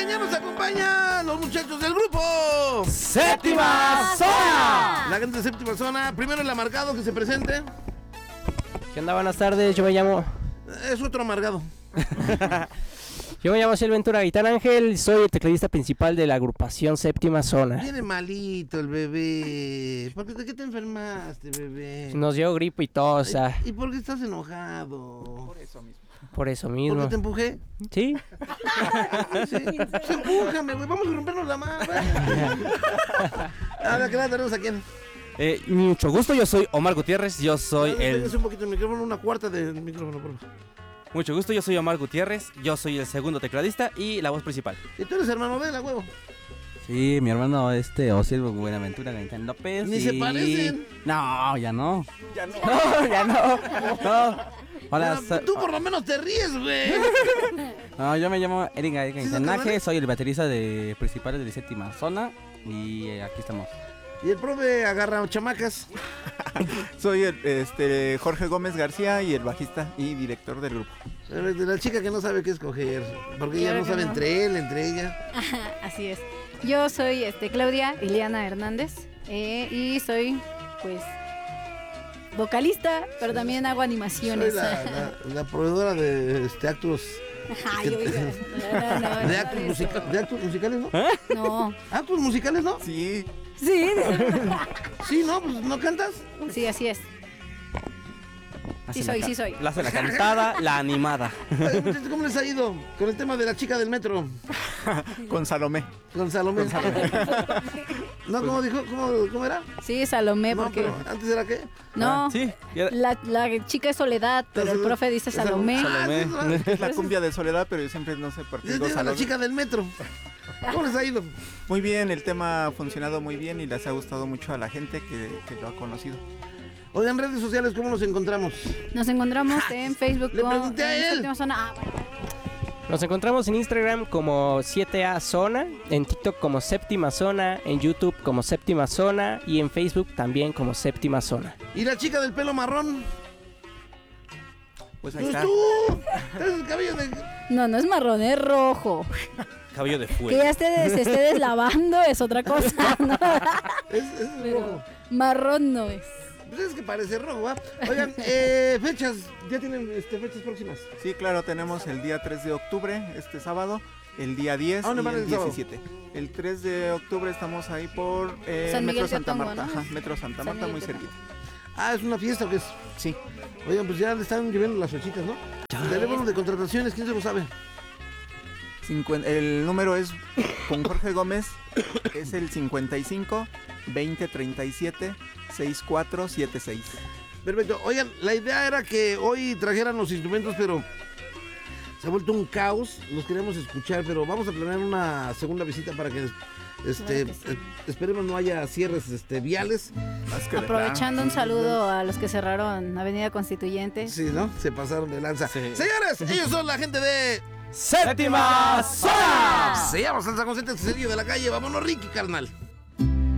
ya nos acompañan los muchachos del grupo ¡Séptima Zona! La gente de Séptima Zona. Primero el amargado que se presente. ¿Qué onda? Buenas tardes, yo me llamo... Es otro amargado. Yo me llamo Silventura Gaitán Ángel, soy el tecladista principal de la agrupación Séptima Zona. Viene malito el bebé. ¿De qué te enfermaste, bebé? Nos dio gripe y tos, o sea, ¿Y por qué estás enojado? por eso mismo. ¿Por qué te empujé? ¿Sí? Sí. Pues empújame, güey. Vamos a rompernos la mano. Ahora, ¿qué la tenemos aquí? Mucho gusto, yo soy Omar Gutiérrez, yo soy un poquito el micrófono, una cuarta del micrófono, por favor. Mucho gusto, yo soy Omar Gutiérrez, yo soy el segundo tecladista y la voz principal. Y tú eres hermano de la huevo. Sí, mi hermano Osilvo Buenaventura Gaitán López. Ni se parecen. No, ya no. Ya no. No, ya no. No. Hola, Tú por lo menos te ríes, güey. no, yo me llamo Eric Gaitán ¿Sí son Ángel, cabrones? soy el baterista de principal de Séptima Zona y aquí estamos. Y el profe agarra chamacas. Soy el Jorge Gómez García y el bajista y director del grupo. De la chica que no sabe qué escoger. Porque ella Claro no que sabe no. entre él, entre ella. Así es. Yo soy Claudia Iliana Hernández y soy, pues, vocalista, pero también hago animaciones. Soy la proveedora de actos. Ay, oiga. No, De no, actos, eso. de actos musicales, ¿no? No. ¿Actos musicales, no? Sí, Sí, Sí, ¿no? Pues ¿no cantas? sí, así es. Sí soy, sí soy. La hace la cantada, la animada. Ay, muchachos, ¿cómo les ha ido con el tema de la chica del metro? con Salomé. Con Salomé. ¿No? ¿Cómo dijo? ¿Cómo era? Sí, Salomé, No, porque... pero antes era qué? No, Sí, ya- la chica es Soledad, pero el profe dice Salomé. Salomé. Es la cumbia de Soledad, pero yo siempre no sé por qué Yo digo digo la Salomé. chica del metro. ¿Cómo les ha ido? Muy bien, el tema ha funcionado muy bien y les ha gustado mucho a la gente que lo ha conocido. Oigan, redes sociales, ¿cómo nos encontramos? Nos encontramos en Facebook Le con pregunté a él. Séptima Zona. Ah, bueno. Nos encontramos en Instagram como 7A Zona, en TikTok como Séptima Zona, en YouTube como Séptima Zona y en Facebook también como Séptima Zona. ¿Y la chica del pelo marrón? Pues ahí Pues está. tú. Tienes el cabello de... No, no es marrón, es rojo. Cabello de Que fuego. ya se esté deslavando es otra cosa, ¿no? Es Pero rojo. marrón no es. Pues es que parece rojo, ¿ah? Oigan, fechas. ¿Ya tienen fechas próximas? Sí, claro, tenemos el día 3 de octubre, este sábado, el día 10 ¿A dónde y van el el sábado? 17. El 3 de octubre estamos ahí por San Miguel Metro Santa Teotongo, Marta. ¿no? Ajá, Metro Santa San Marta, Miguel muy Teotongo. cerquita. Ah, ¿es una fiesta o qué es? Sí. Oigan, pues ya le están llevando las fechitas, ¿no? El teléfono de contrataciones, ¿quién se lo sabe? El número es con Jorge Gómez, es el 55 20 37 6476. Perfecto. Oigan, la idea era que hoy trajeran los instrumentos, pero se ha vuelto un caos. Los queremos escuchar, pero vamos a planear una segunda visita para que esperemos no haya cierres viales. Aprovechando un saludo a los que cerraron Avenida Constituyente. Sí, ¿no? Se pasaron de lanza. Sí. Señores, ellos son la gente de... ¡Séptima Zona! Se llama Salsa Consciente, Cerillo de la Calle. Vámonos, Ricky, carnal.